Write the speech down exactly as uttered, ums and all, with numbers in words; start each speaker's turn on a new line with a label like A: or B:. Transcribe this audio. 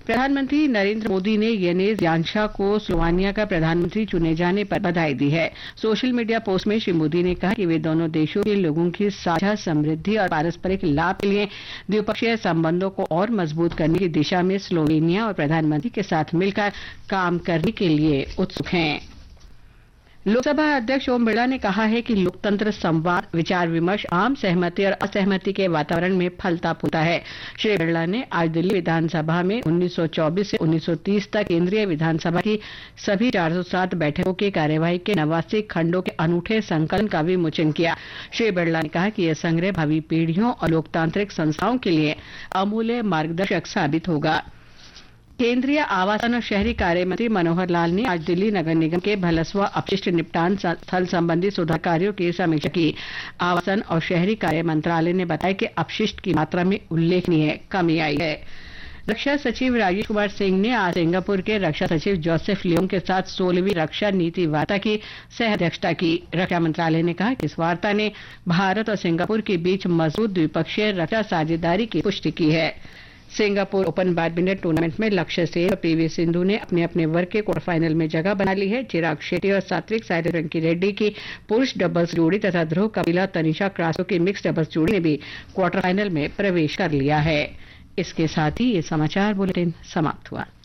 A: प्रधानमंत्री नरेंद्र मोदी ने येनेज यांशा को स्लोवानिया का प्रधानमंत्री चुने जाने पर बधाई दी है। सोशल मीडिया पोस्ट में श्री मोदी ने कहा कि वे दोनों देशों के लोगों की साझा समृद्धि और पारस्परिक लाभ के लिए द्विपक्षीय संबंधों को और मजबूत करने की दिशा में स्लोवेनिया और प्रधानमंत्री के साथ मिलकर काम करने के लिए उत्सुक हैं। लोकसभा अध्यक्ष ओम बिरला ने कहा है कि लोकतंत्र संवाद, विचार विमर्श, आम सहमति और असहमति के वातावरण में फलता फूलता है। श्री बिरला ने आज दिल्ली विधानसभा में उन्नीस सौ चौबीस से उन्नीस सौ तीस तक केंद्रीय विधानसभा की सभी चार सौ सात बैठकों की कार्यवाही के नवासी खंडों के अनूठे संकलन का विमोचन किया। श्री बिरला ने कहा कि यह संग्रह भावी पीढ़ियों और लोकतांत्रिक संस्थाओं के लिए अमूल्य मार्गदर्शक साबित होगा। केंद्रीय आवासन और शहरी कार्य मंत्री मनोहर लाल ने आज दिल्ली नगर निगम के भलसवा अपशिष्ट निपटान स्थल संबंधी सुधार कार्यों की समीक्षा की। आवासन और शहरी कार्य मंत्रालय ने बताया कि अपशिष्ट की मात्रा में उल्लेखनीय कमी आई है। रक्षा सचिव राजेश कुमार सिंह ने आज सिंगापुर के रक्षा सचिव जोसेफ लियोंग के साथ सोलहवीं रक्षा नीति वार्ता की सह अध्यक्षता की। रक्षा मंत्रालय ने कहा कि इस वार्ता ने भारत और सिंगापुर के बीच मजबूत द्विपक्षीय रक्षा साझेदारी की पुष्टि की है। सिंगापुर ओपन बैडमिंटन टूर्नामेंट में लक्ष्य सेन और पीवी सिंधु ने अपने अपने वर्ग के क्वार्टर फाइनल में जगह बना ली है। चिराग शेट्टी और सात्विक साईराज रंकी रेड्डी की पुरुष डबल्स जोड़ी तथा ध्रुव कपिला तनिषा क्रासो की मिक्स डबल्स जोड़ी ने भी क्वार्टर फाइनल में प्रवेश कर लिया है। इसके साथ ही ये समाचार बुलेटिन समाप्त हुआ।